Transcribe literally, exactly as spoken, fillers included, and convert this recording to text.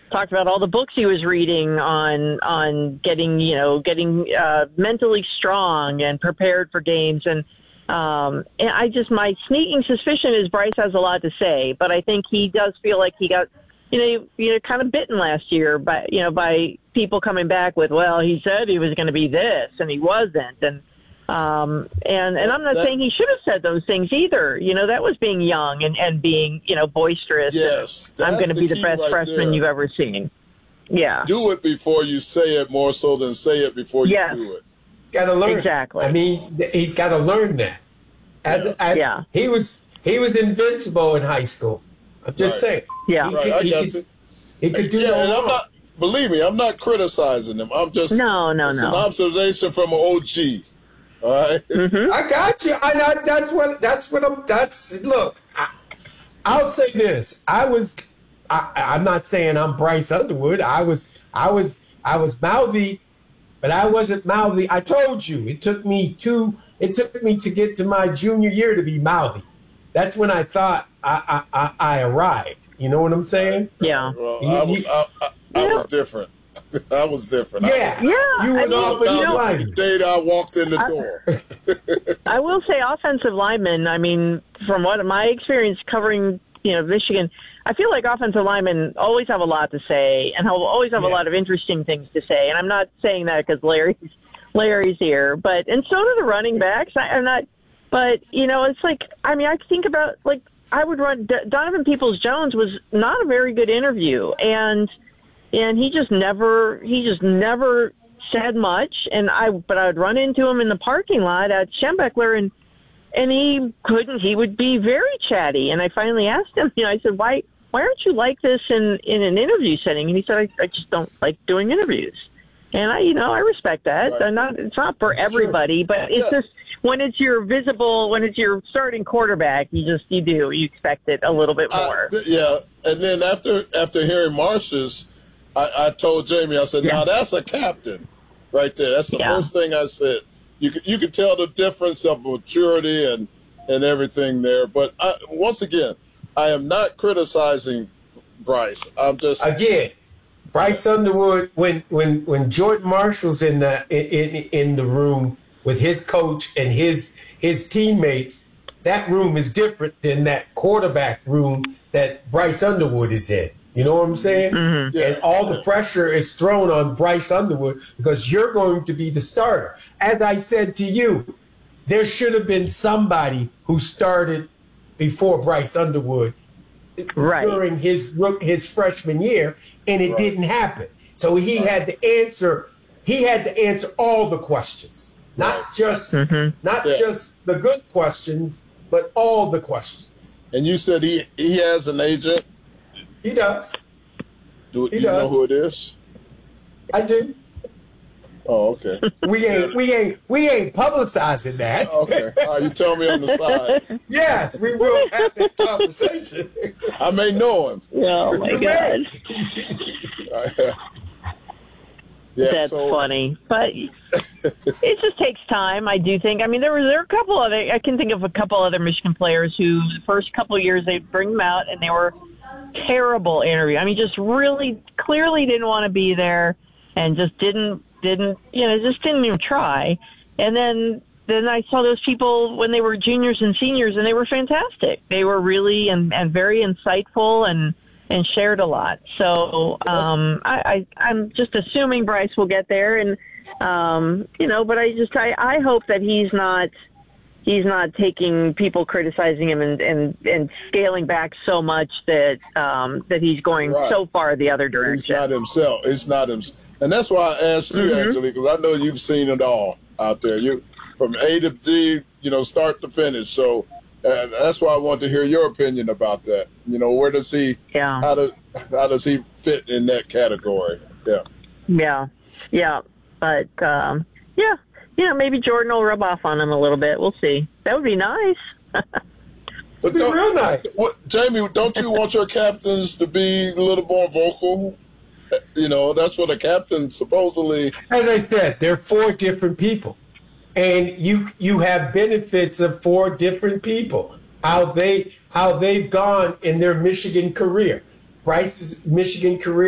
talked about all the books he was reading on on getting, you know, getting uh, mentally strong and prepared for games. And um, and I just, my sneaking suspicion is Bryce has a lot to say, but I think he does feel like he got, you know, you know, kind of bitten last year by, you know, by people coming back with, well, he said he was going to be this and he wasn't. And Um, and, and I'm not that, saying he should have said those things either. You know, that was being young and, and being, you know, boisterous. Yes. I'm going to be the best right freshman there. you've ever seen. Yeah. Do it before you say it more so than say it before you yes. do it. Got to learn. Exactly. I mean, he's got to learn that. As, Yeah. as, yeah. He was he was invincible in high school. I'm just Right. saying. Yeah. He Right, could, I he got could, you. He could do yeah, no and I'm wrong. not, believe me, I'm not criticizing him. I'm just, No, no, it's no. an observation from an O G. All right. Mm-hmm. I got you. I know that's what that's what I'm. That's look. I, I'll say this. I was. I, I'm not saying I'm Bryce Underwood. I was. I was. I was mouthy, but I wasn't mouthy. I told you. It took me two. It took me to get to my junior year to be mouthy. That's when I thought I I, I, I arrived. You know what I'm saying? Yeah. Well, You- I, was, you- I, I, I Yeah. was different. I was different. Yeah. Yeah, You I were mean, off you and know- I, line. the day that I walked in the I- door. I will say offensive linemen, I mean, from what my experience covering, you know, Michigan, I feel like offensive linemen always have a lot to say and have, always have Yes. a lot of interesting things to say. And I'm not saying that because Larry's, Larry's here, but, and so do the running backs. I, I'm not, but, you know, it's like, I mean, I think about, like, I would run, D- Donovan Peoples-Jones was not a very good interview. And, and he just never, he just never said much. And I, but I would run into him in the parking lot at Schembechler and, and he couldn't, he would be very chatty. And I finally asked him, you know, I said, why, why aren't you like this in, in an interview setting? And he said, I, I just don't like doing interviews. And I, you know, I respect that. Right. I'm not, it's not for It's everybody, but it's Yeah. just when it's your visible, when it's your starting quarterback, you just, you do, you expect it a little bit I- more. th- yeah, and then after after hearing Marsh's, I, I told Jamie, I said, Yeah. "Now that's a captain, right there. That's the Yeah. first thing I said. You could, you could tell the difference of maturity and and everything there. But I, once again, I am not criticizing Bryce. I'm just Again, Bryce Underwood, when when when Jordan Marshall's in the in, in in the room with his coach and his his teammates, that room is different than that quarterback room that Bryce Underwood is in. You know what I'm saying? Mm-hmm. Yeah. And all the pressure is thrown on Bryce Underwood because you're going to be the starter. As I said to you, there should have been somebody who started before Bryce Underwood Right. during his rook- his freshman year, and it Right. didn't happen. So he had to answer. He had to answer all the questions, not Right. just Mm-hmm. not Yeah. just the good questions, but all the questions. and you said he he has an agent. He does. Do, do He you know does. who it is? I do. Oh, okay. We ain't we ain't we ain't publicizing that. Okay. All right, you tell me on the side. Yes, we will have that conversation. I may know him. Oh my You God. yeah. That's so, funny, but it just takes time. I do think. I mean, there were there were a couple other. I can think of a couple other Michigan players who the first couple of years they bring them out and they were terrible interview. I mean, just really clearly didn't want to be there and just didn't didn't you know just didn't even try. And then then I saw those people when they were juniors and seniors and they were fantastic. They were really and and very insightful and. and shared a lot. So um, I, I, I'm just assuming Bryce will get there, and um, you know, but I just I, I hope that he's not he's not taking people criticizing him and, and, and scaling back so much that um, that he's going Right. so far the other He's direction. not himself. It's not him. And that's why I asked you, Mhm. Angelique, because I know you've seen it all out there. You from A to Z, you know, start to finish. So uh, that's why I want to hear your opinion about that. You know, where does he? Yeah. How does how does he fit in that category? Yeah. Yeah, yeah, but um, yeah, you know, maybe Jordan will rub off on him a little bit. We'll see. That would be nice. But Be don't, real nice. what, Jamie, don't you want your captains to be a little more vocal? You know, that's what a captain supposedly. As I said, they're four different people, and you you have benefits of four different people. How they how they've gone in their Michigan career. Bryce's Michigan career